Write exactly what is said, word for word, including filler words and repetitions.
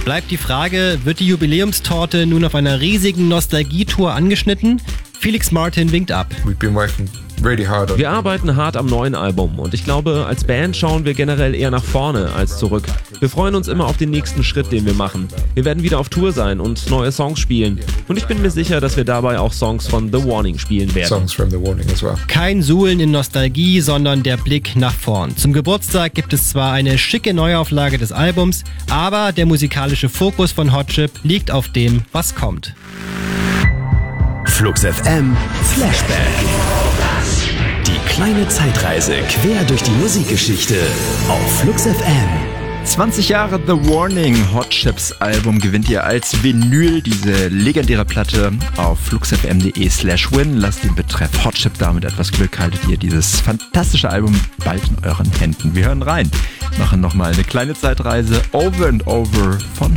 Bleibt die Frage, wird die Jubiläumstorte nun auf einer riesigen Nostalgietour angeschnitten? Felix Martin winkt ab. We've been working really hard on Wir arbeiten hart am neuen Album und ich glaube, als Band schauen wir generell eher nach vorne als zurück. Wir freuen uns immer auf den nächsten Schritt, den wir machen. Wir werden wieder auf Tour sein und neue Songs spielen. Und ich bin mir sicher, dass wir dabei auch Songs von The Warning spielen werden. songs from The Warning as well. Kein Suhlen in Nostalgie, sondern der Blick nach vorn. Zum Geburtstag gibt es zwar eine schicke Neuauflage des Albums, aber der musikalische Fokus von Hot Chip liegt auf dem, was kommt. Flux F M Flashback. Die kleine Zeitreise quer durch die Musikgeschichte auf Flux F M. zwanzig Jahre The Warning, Hot Chips Album gewinnt ihr als Vinyl, diese legendäre Platte auf fluxfm.de slash win. Lasst den Betreff Hot Chip da, mit etwas Glück haltet ihr dieses fantastische Album bald in euren Händen. Wir hören rein, machen nochmal eine kleine Zeitreise over and over von